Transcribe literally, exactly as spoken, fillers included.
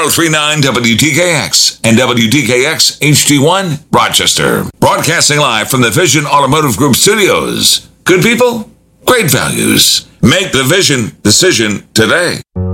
three nine W D K X and W D K X H D one, Rochester. Broadcasting live from the Vision Automotive Group studios. Good people, great values. Make the Vision decision today.